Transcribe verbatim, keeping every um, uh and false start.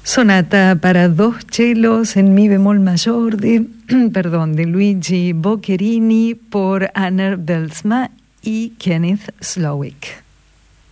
Sonata para dos chelos en mi bemol mayor de, perdón, de Luigi Boccherini por Anna Belsma y Kenneth Slowick.